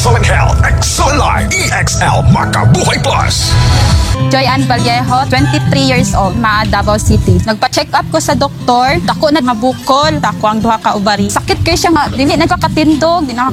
Excellent Health, Excellent Life, EXL, Makabuhay Plus. Joy Ann Vallejo, 23 years old, Davao City. Nagpa-check up ko sa doktor, dako na mabukol, dako ang duha ka ovari. Sakit kay siya nga, dili nagkakatindog,